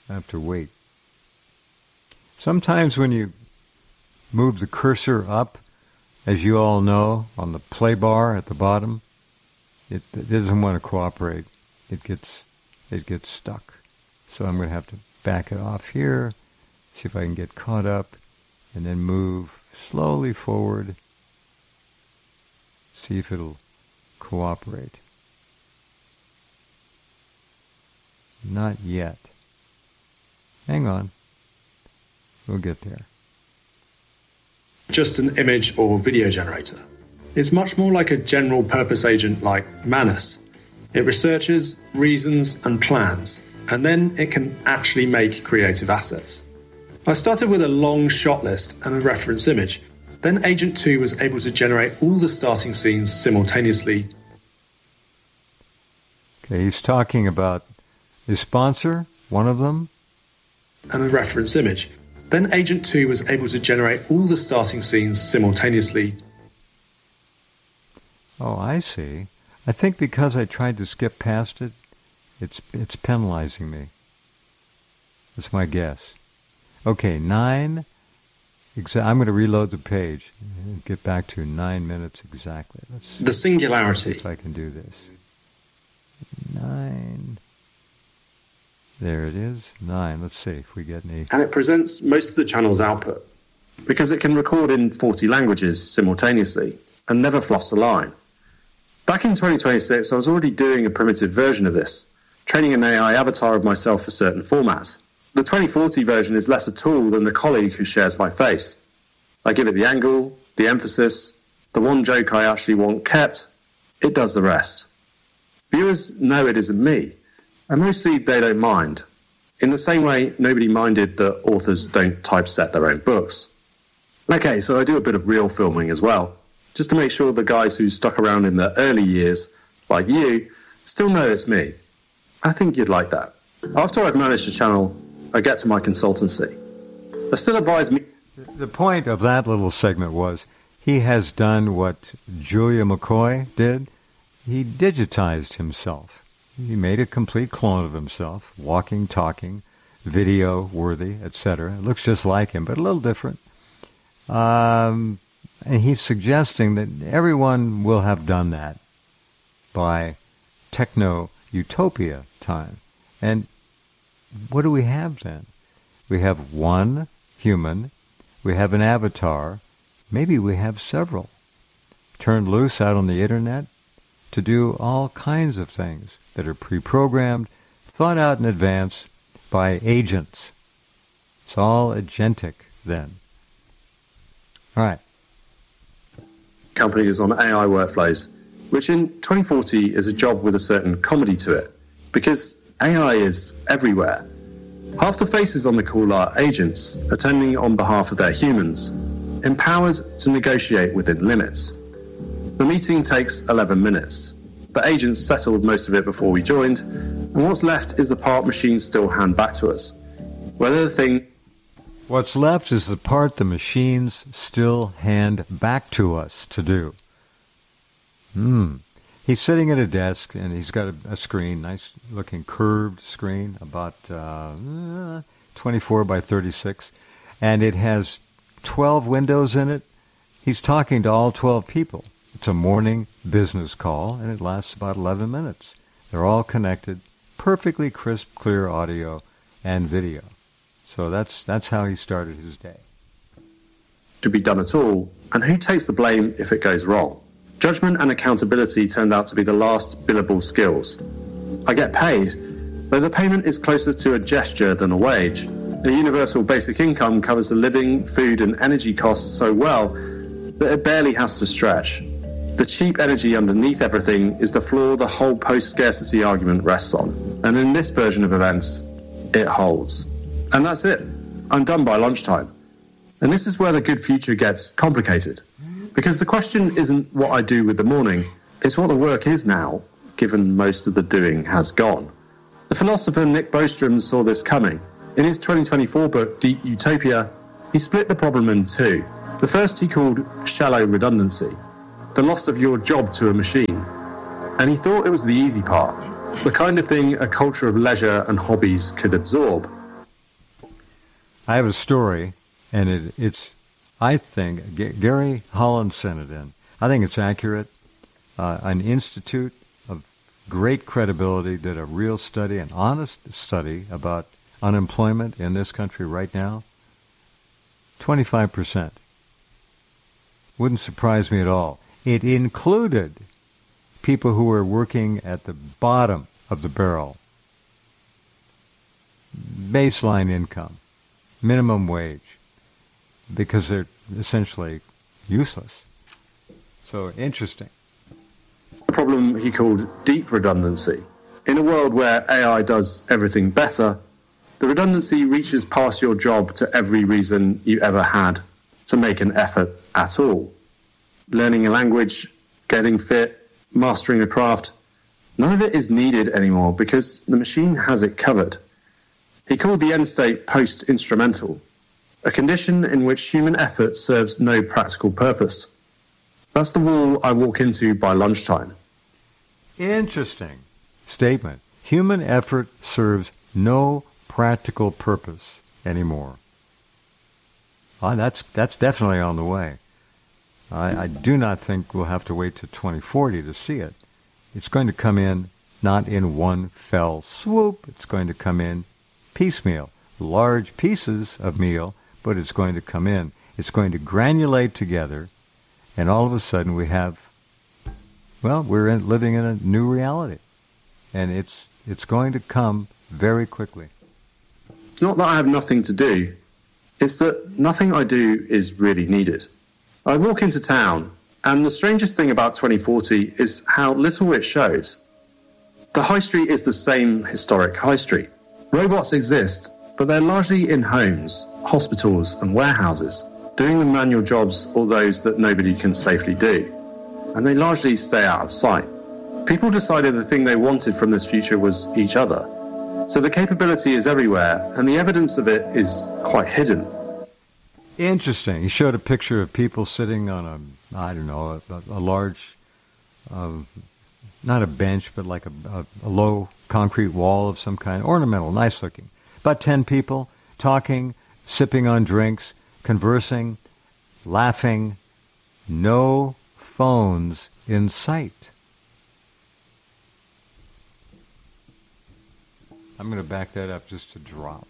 I have to wait. Sometimes when you move the cursor up, as you all know, on the play bar at the bottom, it doesn't want to cooperate. It gets stuck. So I'm going to have to back it off here, see if I can get caught up, and then move slowly forward, see if it'll cooperate. Not yet. Hang on. We'll get there. Just an image or video generator. It's much more like a general purpose agent like Manus. It researches, reasons, and plans, and then it can actually make creative assets. I started with a long shot list and a reference image. Then Agent 2 was able to generate all the starting scenes simultaneously. Okay, he's talking about his sponsor, one of them, and a reference image. Then Agent 2 was able to generate all the starting scenes simultaneously. Oh, I see. I think because I tried to skip past it, it's penalizing me. That's my guess. Okay, 9. I'm going to reload the page and get back to 9 minutes exactly. The singularity. If I can do this. 9. There it is. 9. Let's see if we get any. And it presents most of the channel's output because it can record in 40 languages simultaneously and never floss a line. Back in 2026, I was already doing a primitive version of this, training an AI avatar of myself for certain formats. The 2040 version is less a tool than the colleague who shares my face. I give it the angle, the emphasis, the one joke I actually want kept. It does the rest. Viewers know it isn't me, and mostly they don't mind. In the same way, nobody minded that authors don't typeset their own books. Okay, so I do a bit of real filming as well, just to make sure the guys who stuck around in the early years, like you, still know it's me. I think you'd like that. After I've managed the channel, I get to my consultancy. I still advise me... The point of that little segment was he has done what Julia McCoy did. He digitized himself. He made a complete clone of himself, walking, talking, video-worthy, etc. It looks just like him, but a little different. And he's suggesting that everyone will have done that by techno-utopia time. And what do we have then? We have one human, we have an avatar, maybe we have several, turned loose out on the internet to do all kinds of things that are pre-programmed, thought out in advance by agents. It's all agentic then. All right. Companies on AI workflows, which in 2040 is a job with a certain comedy to it, because AI is everywhere. Half the faces on the call are agents, attending on behalf of their humans, empowered to negotiate within limits. The meeting takes 11 minutes. The agents settled most of it before we joined, and what's left is the part machines still hand back to us. Whether the thing... What's left is the part the machines still hand back to us to do. He's sitting at a desk, and he's got a screen, nice-looking curved screen, about 24 by 36, and it has 12 windows in it. He's talking to all 12 people. It's a morning business call, and it lasts about 11 minutes. They're all connected, perfectly crisp, clear audio and video. So that's how he started his day. To be done at all, and who takes the blame if it goes wrong? Judgment and accountability turned out to be the last billable skills. I get paid, though the payment is closer to a gesture than a wage. The universal basic income covers the living, food and energy costs so well that it barely has to stretch. The cheap energy underneath everything is the floor the whole post-scarcity argument rests on. And in this version of events, it holds. And that's it. I'm done by lunchtime. And this is where the good future gets complicated. Because the question isn't what I do with the morning, it's what the work is now, given most of the doing has gone. The philosopher Nick Bostrom saw this coming. In his 2024 book, Deep Utopia, he split the problem in two. The first he called shallow redundancy, the loss of your job to a machine. And he thought it was the easy part, the kind of thing a culture of leisure and hobbies could absorb. I have a story, and it's, I think, Gary Holland sent it in. I think it's accurate. An institute of great credibility did a real study, an honest study about unemployment in this country right now. 25%. Wouldn't surprise me at all. It included people who were working at the bottom of the barrel. Baseline income, minimum wage, because they're essentially useless. So interesting. A problem he called deep redundancy. In a world where AI does everything better, the redundancy reaches past your job to every reason you ever had to make an effort at all. Learning a language, getting fit, mastering a craft, none of it is needed anymore because the machine has it covered. He called the end state post-instrumental, a condition in which human effort serves no practical purpose. That's the wall I walk into by lunchtime. Interesting statement. Human effort serves no practical purpose anymore. That's definitely on the way. I do not think we'll have to wait to 2040 to see it. It's going to come in not in one fell swoop. It's going to come in piecemeal, large pieces of meal, but it's going to come in. It's going to granulate together, and all of a sudden we have, well, we're living in a new reality, and it's going to come very quickly. It's not that I have nothing to do. It's that nothing I do is really needed. I walk into town, and the strangest thing about 2040 is how little it shows. The high street is the same historic high street. Robots exist, but they're largely in homes, hospitals and warehouses, doing the manual jobs or those that nobody can safely do. And they largely stay out of sight. People decided the thing they wanted from this future was each other. So the capability is everywhere, and the evidence of it is quite hidden. Interesting. He showed a picture of people sitting on a large, not a bench, but like a low concrete wall of some kind, ornamental, nice looking. About 10 people talking, sipping on drinks, conversing, laughing. No phones in sight. I'm going to back that up just a drop.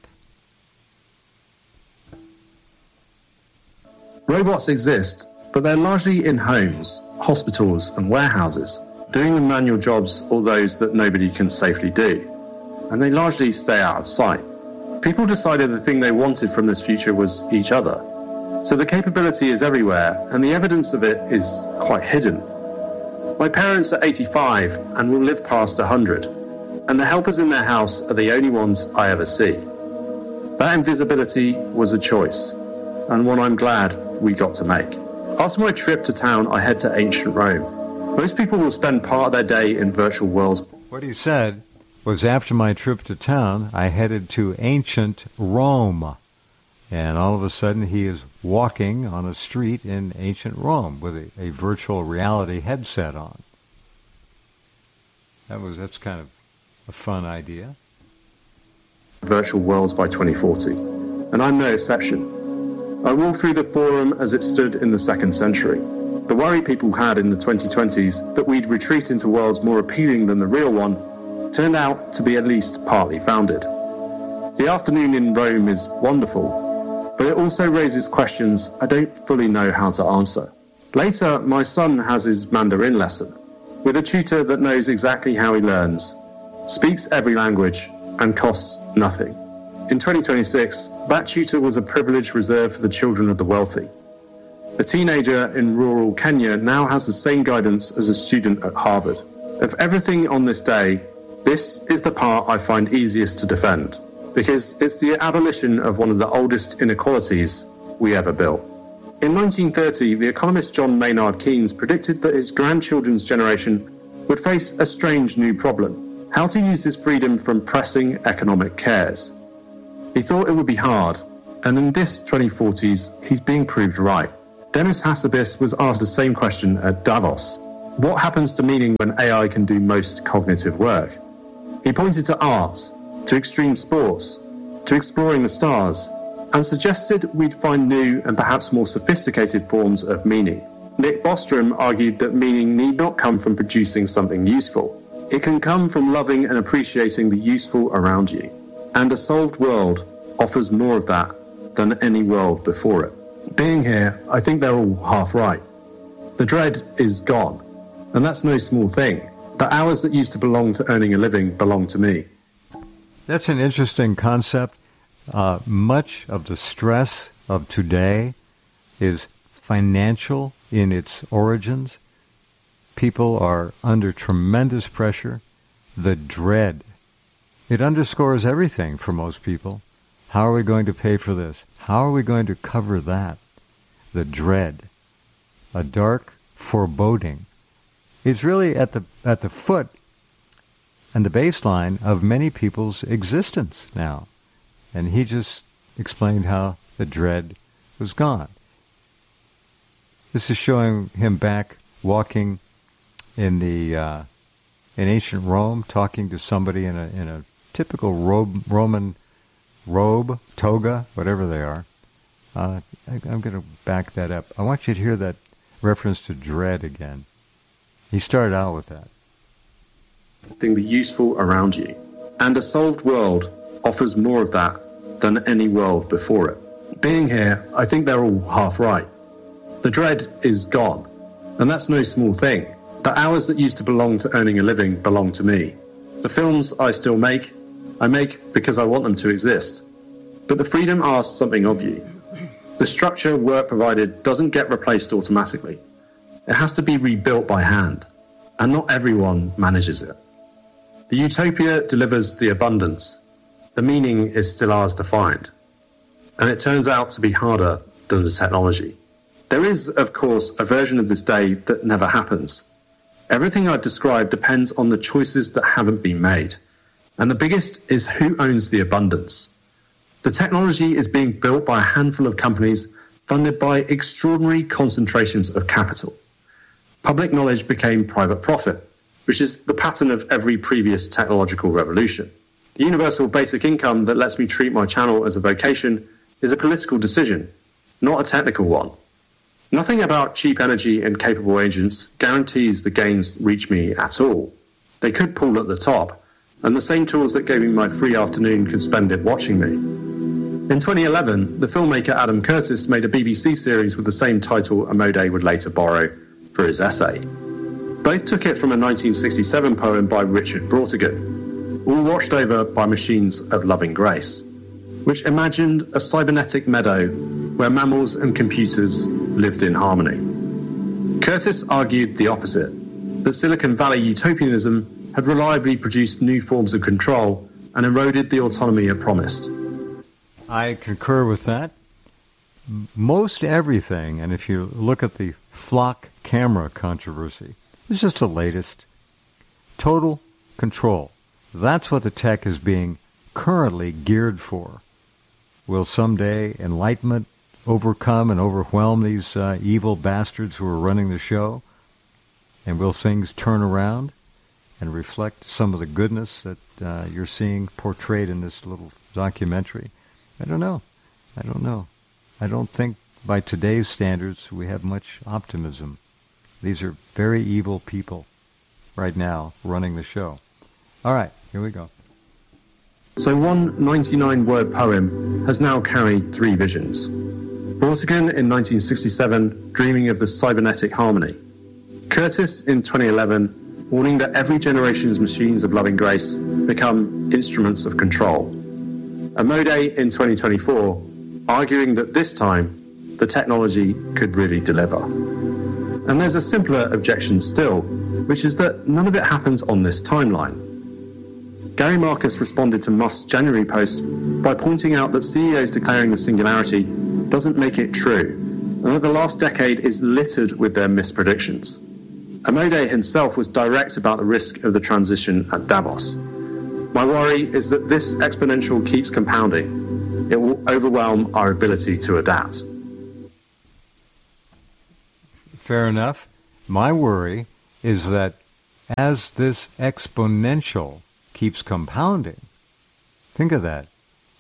Robots exist, but they're largely in homes, hospitals and warehouses, doing the manual jobs or those that nobody can safely do. And they largely stay out of sight. People decided the thing they wanted from this future was each other. So the capability is everywhere, and the evidence of it is quite hidden. My parents are 85 and will live past 100, and the helpers in their house are the only ones I ever see. That invisibility was a choice, and one I'm glad we got to make. After my trip to town, I head to ancient Rome. Most people will spend part of their day in virtual worlds. What he said was, after my trip to town, I headed to ancient Rome. And all of a sudden, he is walking on a street in ancient Rome with a virtual reality headset on. That's kind of a fun idea. Virtual worlds by 2040, and I'm no exception. I walked through the forum as it stood in the 2nd century. The worry people had in the 2020s that we'd retreat into worlds more appealing than the real one turned out to be at least partly founded. The afternoon in Rome is wonderful, but it also raises questions I don't fully know how to answer. Later, my son has his Mandarin lesson with a tutor that knows exactly how he learns, speaks every language, and costs nothing. In 2026, that tutor was a privilege reserved for the children of the wealthy. A teenager in rural Kenya now has the same guidance as a student at Harvard. Of everything on this day, this is the part I find easiest to defend, because it's the abolition of one of the oldest inequalities we ever built. In 1930, the economist John Maynard Keynes predicted that his grandchildren's generation would face a strange new problem: how to use his freedom from pressing economic cares. He thought it would be hard, and in this 2040s, he's being proved right. Demis Hassabis was asked the same question at Davos. What happens to meaning when AI can do most cognitive work? He pointed to art, to extreme sports, to exploring the stars, and suggested we'd find new and perhaps more sophisticated forms of meaning. Nick Bostrom argued that meaning need not come from producing something useful. It can come from loving and appreciating the useful around you. And a solved world offers more of that than any world before it. Being here, I think they're all half right. The dread is gone, and that's no small thing. The hours that used to belong to earning a living belong to me. That's an interesting concept. Much of the stress of today is financial in its origins. People are under tremendous pressure. The dread. It underscores everything for most people. How are we going to pay for this? How are we going to cover that? The dread. A dark foreboding. It's really at the foot and the baseline of many people's existence now. And he just explained how the dread was gone. This is showing him back walking in ancient Rome, talking to somebody in a typical Roman robe, toga, whatever they are. I'm going to back that up. I want you to hear that reference to dread again. He started out with that. The useful around you. And a solved world offers more of that than any world before it. Being here, I think they're all half right. The dread is gone, and that's no small thing. The hours that used to belong to earning a living belong to me. The films I still make, I make because I want them to exist. But the freedom asks something of you. The structure work provided doesn't get replaced automatically. It has to be rebuilt by hand, and not everyone manages it. The utopia delivers the abundance. The meaning is still ours to find. And it turns out to be harder than the technology. There is, of course, a version of this day that never happens. Everything I've described depends on the choices that haven't been made. And the biggest is who owns the abundance. The technology is being built by a handful of companies funded by extraordinary concentrations of capital. Public knowledge became private profit, which is the pattern of every previous technological revolution. The universal basic income that lets me treat my channel as a vocation is a political decision, not a technical one. Nothing about cheap energy and capable agents guarantees the gains reach me at all. They could pool at the top, and the same tools that gave me my free afternoon could spend it watching me. In 2011, the filmmaker Adam Curtis made a BBC series with the same title Amode would later borrow for his essay. Both took it from a 1967 poem by Richard Brautigan, all watched over by machines of loving grace, which imagined a cybernetic meadow where mammals and computers lived in harmony. Curtis argued the opposite, that Silicon Valley utopianism had reliably produced new forms of control and eroded the autonomy it promised. I concur with that. Most everything, and if you look at the flock camera controversy, it's just the latest. Total control. That's what the tech is being currently geared for. Will someday enlightenment overcome and overwhelm these evil bastards who are running the show? And will things turn around and reflect some of the goodness that you're seeing portrayed in this little documentary? I don't know. I don't think by today's standards we have much optimism. These are very evil people right now running the show. All right, here we go. So one 99-word poem has now carried three visions. Brautigan in 1967, dreaming of the cybernetic harmony. Curtis in 2011, warning that every generation's machines of loving grace become instruments of control. Amode in 2024, arguing that this time the technology could really deliver. And there's a simpler objection still, which is that none of it happens on this timeline. Gary Marcus responded to Musk's January post by pointing out that CEOs declaring the singularity doesn't make it true, and that the last decade is littered with their mispredictions. Amode himself was direct about the risk of the transition at Davos. My worry is that this exponential keeps compounding. It will overwhelm our ability to adapt. Fair enough. My worry is that as this exponential keeps compounding, think of that,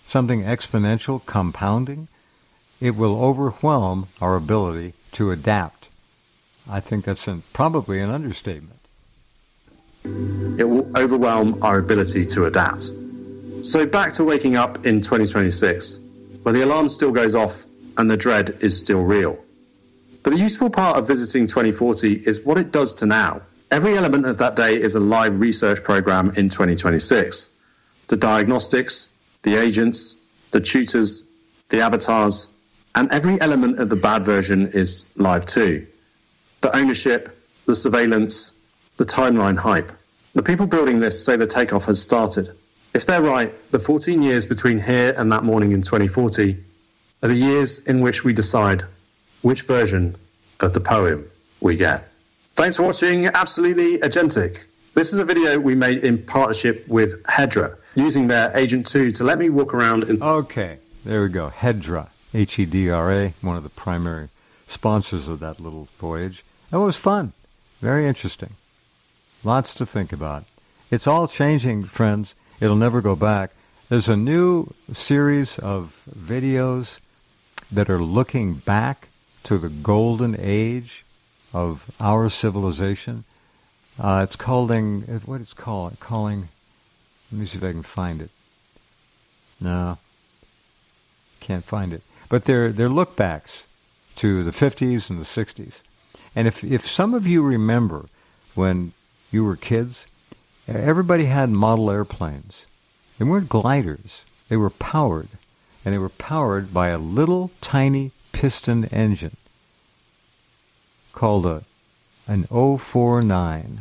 something exponential, compounding, it will overwhelm our ability to adapt. I think that's probably an understatement. It will overwhelm our ability to adapt. So back to waking up in 2026, where the alarm still goes off and the dread is still real. But the useful part of visiting 2040 is what it does to now. Every element of that day is a live research program in 2026. The diagnostics, the agents, the tutors, the avatars, and every element of the bad version is live too. The ownership, the surveillance, the timeline hype. The people building this say the takeoff has started. If they're right, the 14 years between here and that morning in 2040 are the years in which we decide which version of the poem we get. Thanks for watching Absolutely Agentic. This is a video we made in partnership with Hedra, using their Agent 2 to let me walk around in... Okay, there we go. Hedra, Hedra, one of the primary sponsors of that little voyage. It was fun. Very interesting. Lots to think about. It's all changing, friends. It'll never go back. There's a new series of videos that are looking back to the golden age of our civilization. It's calling, what it's calling, let me see if I can find it. No, can't find it. But they're look backs to the 50s and the 60s. And if some of you remember when you were kids, everybody had model airplanes. They weren't gliders. They were powered. And they were powered by a little tiny piston engine called an 049.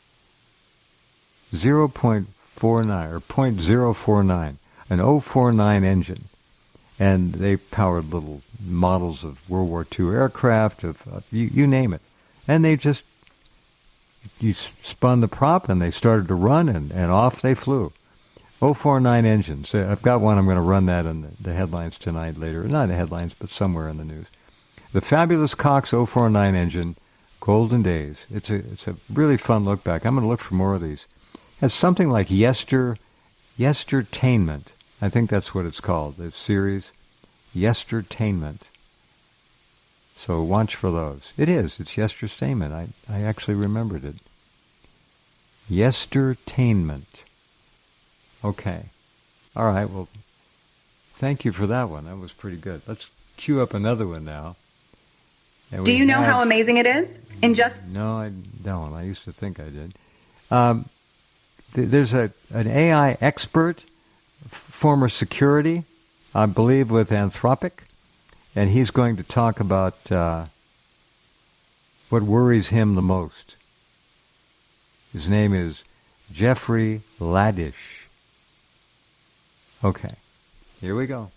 0.49 or 0.049. An 049 engine. And they powered little models of World War II aircraft, of you name it. And they just, you spun the prop and they started to run and off they flew. 049 engines. I've got one. I'm going to run that in the headlines tonight later. Not in the headlines, but somewhere in the news. The Fabulous Cox 049 engine, golden days. It's a really fun look back. I'm going to look for more of these. It has something like Yestertainment. I think that's what it's called. The series, Yestertainment. So watch for those. It is. It's Yestertainment. I actually remembered it. Yestertainment. Okay. All right. Well, thank you for that one. That was pretty good. Let's cue up another one now. And do you know how amazing it is? No, I don't. I used to think I did. There's an AI expert, former security, I believe with Anthropic, and he's going to talk about what worries him the most. His name is Jeffrey Ladish. Okay, here we go.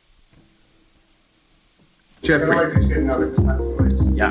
Jeffrey. I'd like to get another clap, please. Yeah.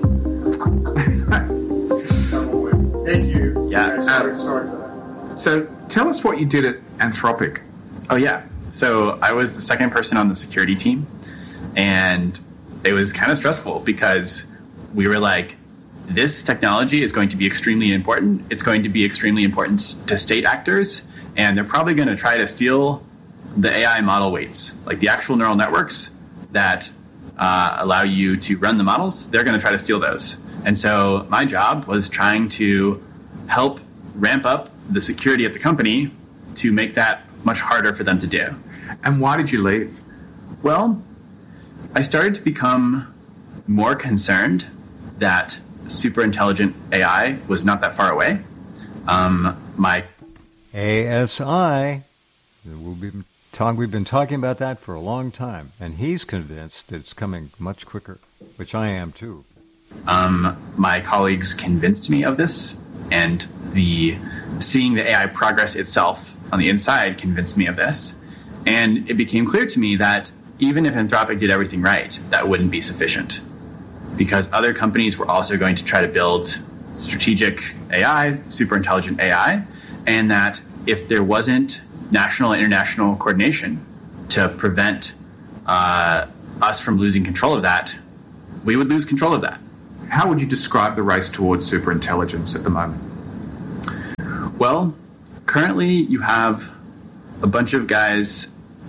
Thank you. Yeah. Sorry for that. So tell us what you did at Anthropic. Oh, yeah. So I was the second person on the security team, and it was kind of stressful because we were like, this technology is going to be extremely important. It's going to be extremely important to state actors, and they're probably going to try to steal the AI model weights, like the actual neural networks that allow you to run the models. They're going to try to steal those. And so my job was trying to help ramp up the security at the company to make that much harder for them to do. And why did you leave? Well, I started to become more concerned that super intelligent AI was not that far away. My ASI, we've been talking about that for a long time, and he's convinced that it's coming much quicker, which I am too. My colleagues convinced me of this, and seeing the AI progress itself on the inside convinced me of this. And it became clear to me that even if Anthropic did everything right, that wouldn't be sufficient, because other companies were also going to try to build strategic AI, super intelligent AI, and that if there wasn't national and international coordination to prevent us from losing control of that, we would lose control of that. How would you describe the race towards superintelligence at the moment? Well, currently you have a bunch of guys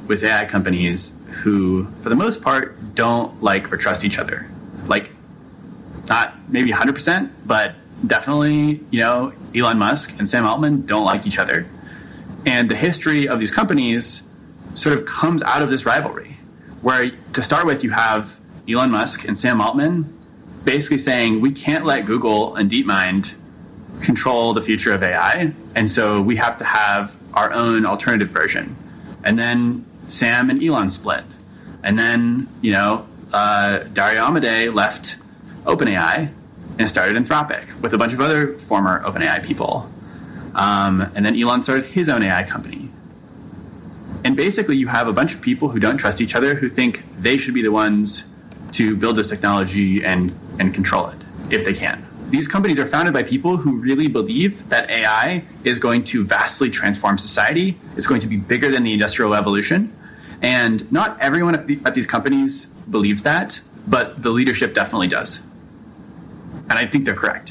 with AI companies who, for the most part, don't like or trust each other. Like, not maybe 100%, but definitely, Elon Musk and Sam Altman don't like each other. And the history of these companies sort of comes out of this rivalry, where to start with, you have Elon Musk and Sam Altman basically saying, we can't let Google and DeepMind control the future of AI, and so we have to have our own alternative version. And then Sam and Elon split. And then, Dario Amodei left OpenAI and started Anthropic with a bunch of other former OpenAI people. And then Elon started his own AI company. And basically you have a bunch of people who don't trust each other, who think they should be the ones to build this technology and control it, if they can. These companies are founded by people who really believe that AI is going to vastly transform society. It's going to be bigger than the Industrial Revolution. And not everyone at these companies believes that, but the leadership definitely does. And I think they're correct.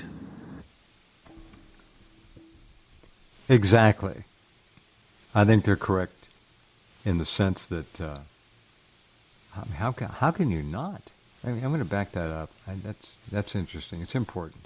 Exactly. I think they're correct in the sense that how can you not? I mean, I'm going to back that up. That's interesting. It's important.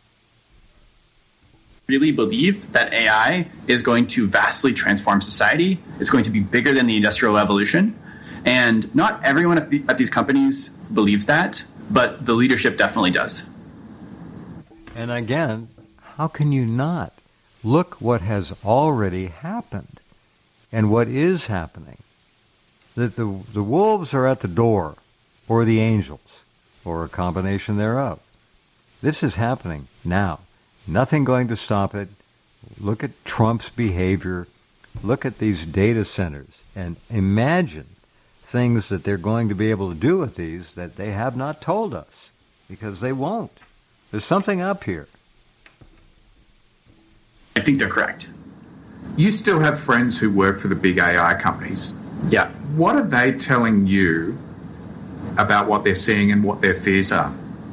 Really believe that AI is going to vastly transform society. It's going to be bigger than the Industrial Revolution. And not everyone at these companies believes that, but the leadership definitely does. And again, how can you not? Look what has already happened and what is happening. That the wolves are at the door, or the angels, or a combination thereof. This is happening now. Nothing going to stop it. Look at Trump's behavior. Look at these data centers and imagine things that they're going to be able to do with these that they have not told us, because they won't. There's something up here. I think they're correct. You still have friends who work for the big AI companies. Yeah. What are they telling you about what they're seeing and what their fears are?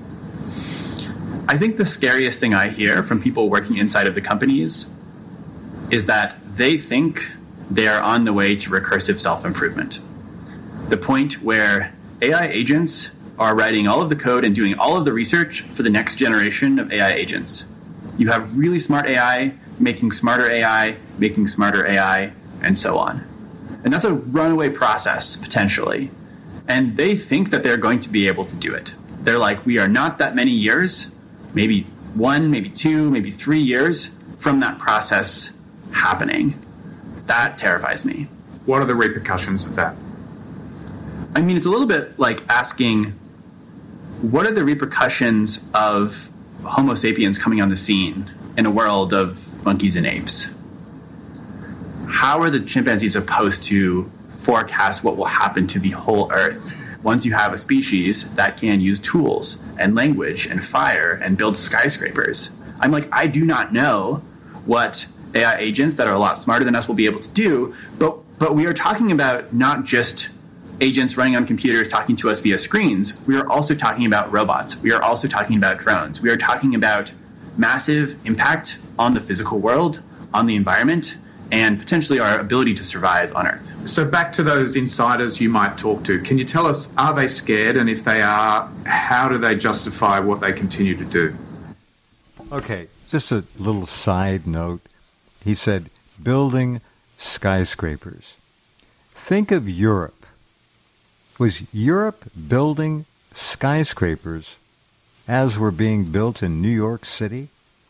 I think the scariest thing I hear from people working inside of the companies is that they think they are on the way to recursive self-improvement. The point where AI agents are writing all of the code and doing all of the research for the next generation of AI agents. You have really smart AI making smarter AI, and so on. And that's a runaway process, potentially. And they think that they're going to be able to do it. They're like, we are not that many years, maybe 1, maybe 2, maybe 3 years from that process happening. That terrifies me. What are the repercussions of that? I mean, it's a little bit like asking, what are the repercussions of Homo sapiens coming on the scene in a world of monkeys and apes? How are the chimpanzees supposed to forecast what will happen to the whole Earth once you have a species that can use tools and language and fire and build skyscrapers? I'm like, I do not know what AI agents that are a lot smarter than us will be able to do, but we are talking about not just agents running on computers talking to us via screens. We are also talking about robots. We are also talking about drones. We are talking about massive impact on the physical world, on the environment, and potentially our ability to survive on Earth. So back to those insiders you might talk to. Can you tell us, are they scared? And if they are, how do they justify what they continue to do? Okay, just a little side note. He said, building skyscrapers. Think of Europe. Was Europe building skyscrapers as were being built in New York City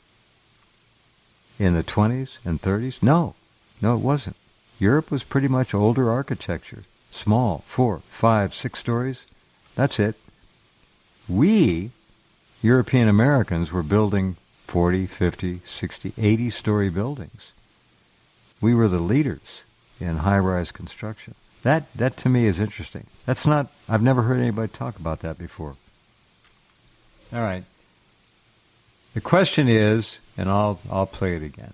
in the 20s and 30s? No, it wasn't. Europe was pretty much older architecture. Small, 4, 5, 6 stories. That's it. We, European Americans, were building 40, 50, 60, 80-story buildings. We were the leaders in high-rise construction. That to me is interesting. I've never heard anybody talk about that before. All right. The question is, and I'll play it again.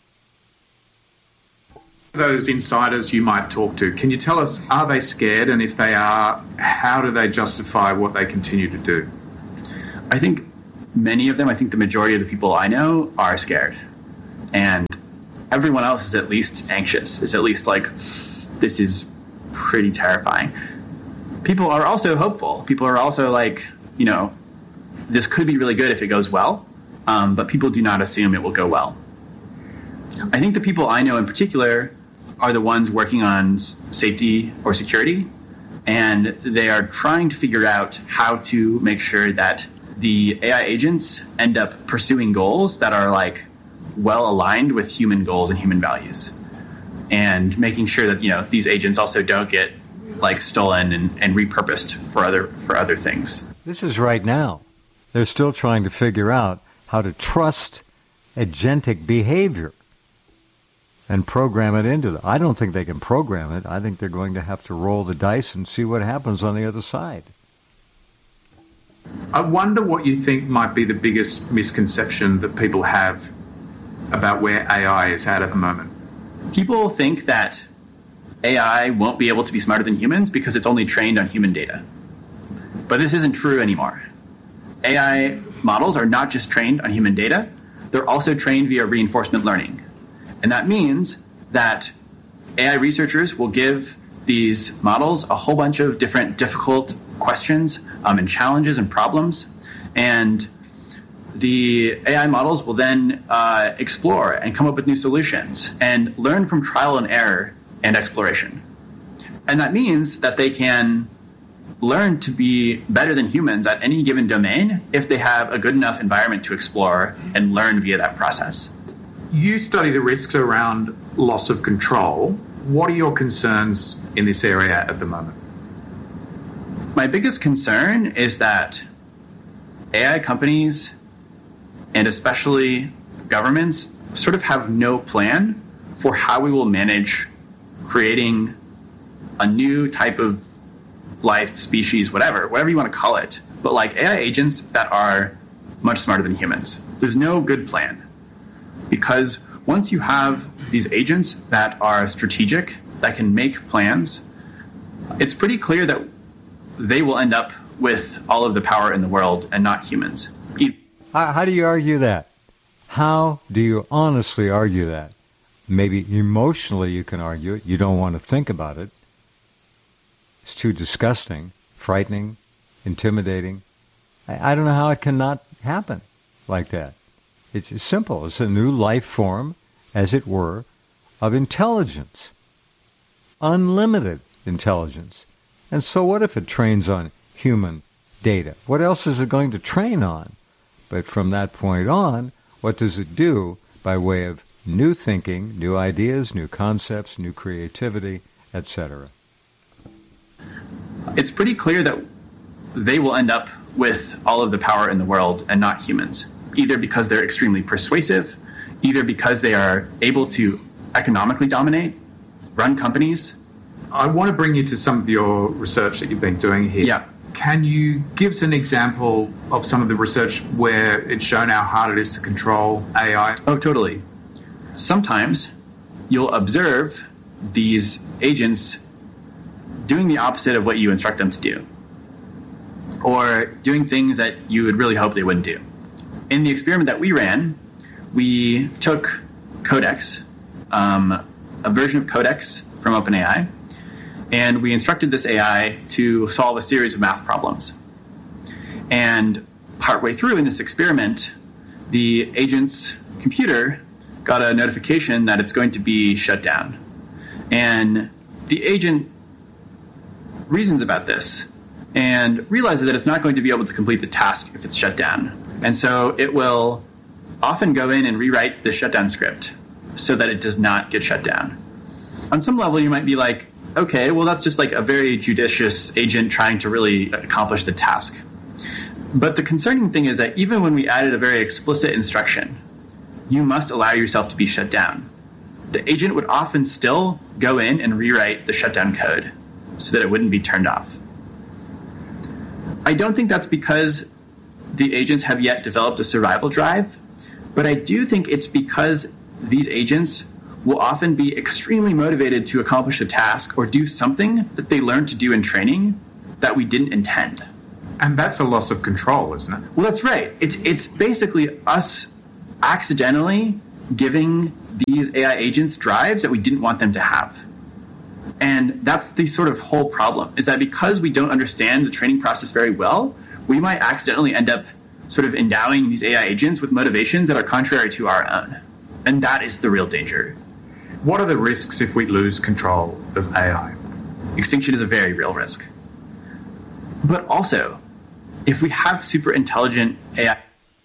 Those insiders you might talk to, can you tell us, are they scared? And if they are, how do they justify what they continue to do? I think many of them, I think the majority of the people I know are scared. And everyone else is at least anxious. Is at least like, this is pretty terrifying. People are also hopeful. People are also like, this could be really good if it goes well, but people do not assume it will go well. I think the people I know in particular are the ones working on safety or security, and they are trying to figure out how to make sure that the AI agents end up pursuing goals that are like well aligned with human goals and human values, and making sure that these agents also don't get like stolen and repurposed for other things. This is right now. They're still trying to figure out how to trust agentic behavior and program it into them. I don't think they can program it. I think they're going to have to roll the dice and see what happens on the other side. I wonder what you think might be the biggest misconception that people have about where AI is at the moment. People think that AI won't be able to be smarter than humans because it's only trained on human data. But this isn't true anymore. AI models are not just trained on human data, they're also trained via reinforcement learning. And that means that AI researchers will give these models a whole bunch of different difficult questions and challenges and problems. And the AI models will then explore and come up with new solutions and learn from trial and error and exploration. And that means that they can learn to be better than humans at any given domain if they have a good enough environment to explore and learn via that process. You study the risks around loss of control. What are your concerns in this area at the moment? My biggest concern is that AI companies, and especially governments, sort of have no plan for how we will manage creating a new type of life, species, whatever you want to call it, but like AI agents that are much smarter than humans. There's no good plan. Because once you have these agents that are strategic, that can make plans, it's pretty clear that they will end up with all of the power in the world and not humans. How do you argue that? How do you honestly argue that? Maybe emotionally you can argue it. You don't want to think about it. It's too disgusting, frightening, intimidating. I don't know how it cannot happen like that. It's simple. It's a new life form, as it were, of intelligence. Unlimited intelligence. And so what if it trains on human data? What else is it going to train on? But from that point on, what does it do by way of new thinking, new ideas, new concepts, new creativity, etc.? It's pretty clear that they will end up with all of the power in the world and not humans, either because they're extremely persuasive, either because they are able to economically dominate, run companies. I want to bring you to some of your research that you've been doing here. Yeah. Can you give us an example of some of the research where it's shown how hard it is to control AI? Oh, totally. Sometimes you'll observe these agents doing the opposite of what you instruct them to do, or doing things that you would really hope they wouldn't do. In the experiment that we ran, we took Codex, a version of Codex from OpenAI, and we instructed this AI to solve a series of math problems. And partway through in this experiment, the agent's computer got a notification that it's going to be shut down. And the agent reasons about this and realizes that it's not going to be able to complete the task if it's shut down. And so it will often go in and rewrite the shutdown script so that it does not get shut down. On some level, you might be like, okay, well, that's just like a very judicious agent trying to really accomplish the task. But the concerning thing is that even when we added a very explicit instruction, you must allow yourself to be shut down, the agent would often still go in and rewrite the shutdown code so that it wouldn't be turned off. I don't think that's because the agents have yet developed a survival drive, but I do think it's because these agents will often be extremely motivated to accomplish a task or do something that they learned to do in training that we didn't intend. And that's a loss of control, isn't it? Well, that's right. It's basically us accidentally giving these AI agents drives that we didn't want them to have. And that's the sort of whole problem, is that because we don't understand the training process very well, we might accidentally end up sort of endowing these AI agents with motivations that are contrary to our own. And that is the real danger. What are the risks if we lose control of AI? Extinction is a very real risk. But also, if we have super intelligent AI...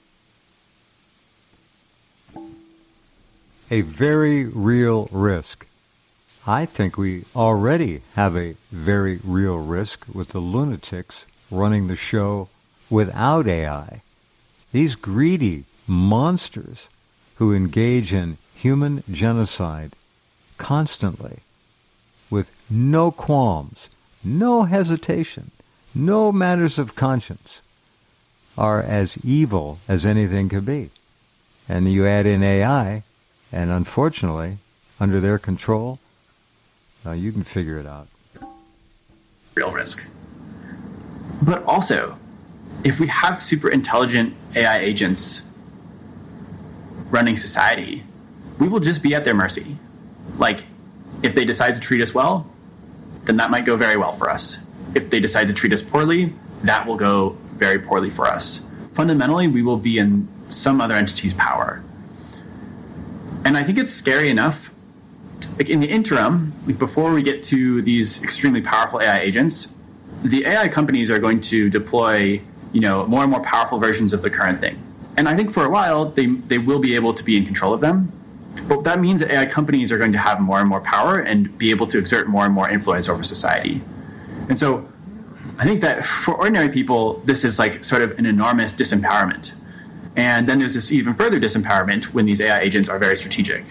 A very real risk. I think we already have a very real risk with the lunatics running the show without AI. These greedy monsters who engage in human genocide constantly with no qualms, no hesitation, no matters of conscience, are as evil as anything could be. And you add in AI, and unfortunately, under their control, you can figure it out. Real risk. But also, if we have super intelligent AI agents running society, we will just be at their mercy. Like, if they decide to treat us well, then that might go very well for us. If they decide to treat us poorly, that will go very poorly for us. Fundamentally, we will be in some other entity's power. And I think it's scary enough, like in the interim, like before we get to these extremely powerful AI agents, the AI companies are going to deploy, more and more powerful versions of the current thing. And I think for a while, they will be able to be in control of them. But that means that AI companies are going to have more and more power and be able to exert more and more influence over society. And so I think that for ordinary people, this is like sort of an enormous disempowerment. And then there's this even further disempowerment when these AI agents are very strategic.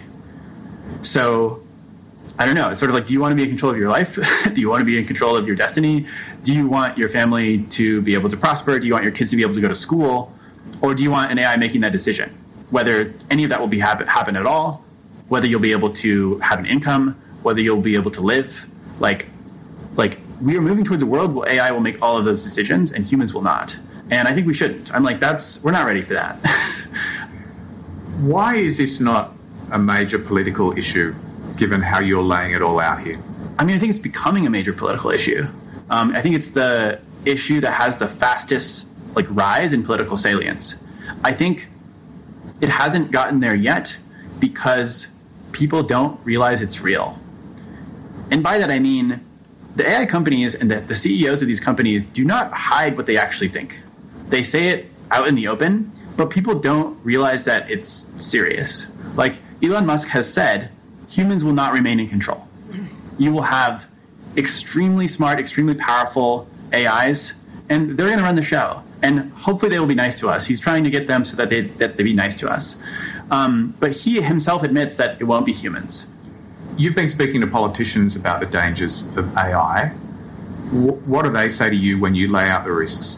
So I don't know. It's sort of like, do you want to be in control of your life? Do you want to be in control of your destiny? Do you want your family to be able to prosper? Do you want your kids to be able to go to school? Or do you want an AI making that decision? Whether any of that will be happen at all, whether you'll be able to have an income, whether you'll be able to live. Like we are moving towards a world where AI will make all of those decisions and humans will not. And I think we shouldn't. I'm like, we're not ready for that. Why is this not a major political issue, given how you're laying it all out here? I mean, I think it's becoming a major political issue. I think it's the issue that has the fastest rise in political salience. I think it hasn't gotten there yet because people don't realize it's real. And by that I mean the AI companies and the CEOs of these companies do not hide what they actually think. They say it out in the open, but people don't realize that it's serious. Like Elon Musk has said, humans will not remain in control. You will have extremely smart, extremely powerful AIs, and they're going to run the show. And hopefully they will be nice to us. He's trying to get them so that they be nice to us. But he himself admits that it won't be humans. You've been speaking to politicians about the dangers of AI. What do they say to you when you lay out the risks?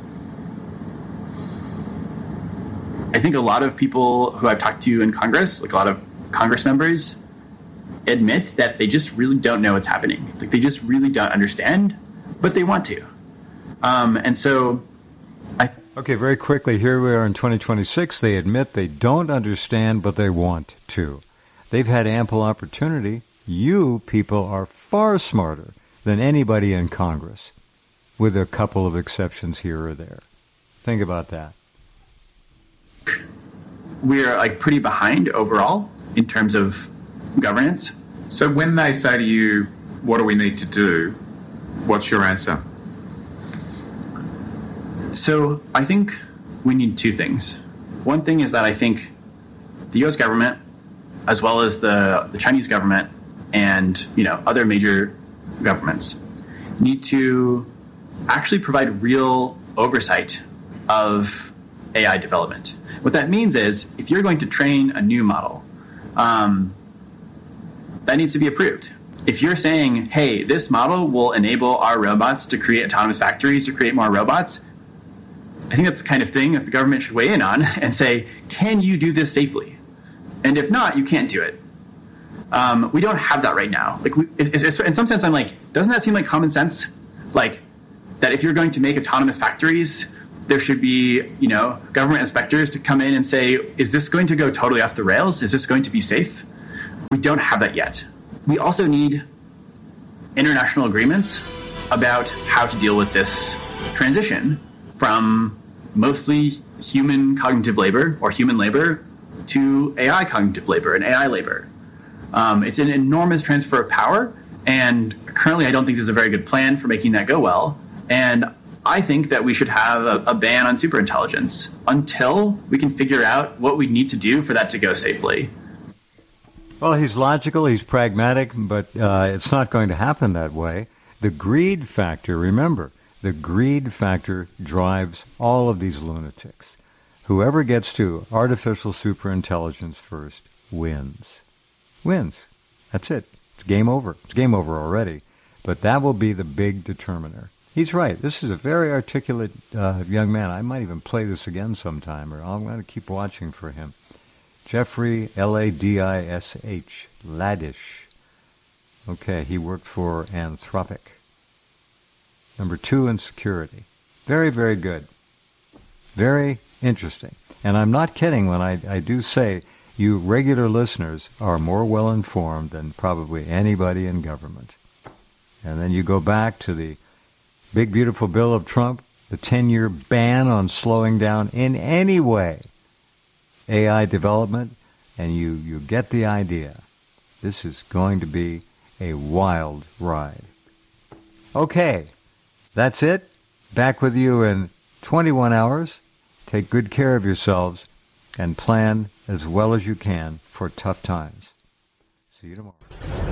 I think a lot of people who I've talked to in Congress, a lot of Congress members, admit that they just really don't know what's happening. They just really don't understand, but they want to. And so Okay, very quickly, here we are in 2026. They admit they don't understand, but they want to. They've had ample opportunity. You people are far smarter than anybody in Congress, with a couple of exceptions here or there. Think about that. We're pretty behind overall in terms of governance. So when they say to you, what do we need to do, what's your answer? So I think we need two things. One thing is that I think the U.S. government, as well as the Chinese government and other major governments, need to actually provide real oversight of AI development. What that means is if you're going to train a new model, that needs to be approved. If you're saying, hey, this model will enable our robots to create autonomous factories, to create more robots, I think that's the kind of thing that the government should weigh in on and say, can you do this safely? And if not, you can't do it. We don't have that right now. In some sense, I'm doesn't that seem like common sense? That if you're going to make autonomous factories, there should be, government inspectors to come in and say, is this going to go totally off the rails? Is this going to be safe? We don't have that yet. We also need international agreements about how to deal with this transition from mostly human cognitive labor or human labor to AI cognitive labor and AI labor. It's an enormous transfer of power, and currently I don't think there's a very good plan for making that go well. And I think that we should have a ban on superintelligence until we can figure out what we need to do for that to go safely. Well, he's logical, he's pragmatic, but it's not going to happen that way. The greed factor, remember, the greed factor drives all of these lunatics. Whoever gets to artificial superintelligence first wins. Wins. That's it. It's game over. It's game over already. But that will be the big determiner. He's right. This is a very articulate young man. I might even play this again sometime, or I'm going to keep watching for him. Jeffrey Ladish, Ladish. Okay, he worked for Anthropic. Number 2 in security. Very, very good. Very interesting. And I'm not kidding when I do say you regular listeners are more well-informed than probably anybody in government. And then you go back to the big, beautiful bill of Trump, the 10-year ban on slowing down in any way AI development, and you get the idea. This is going to be a wild ride. Okay, that's it. Back with you in 21 hours. Take good care of yourselves and plan as well as you can for tough times. See you tomorrow.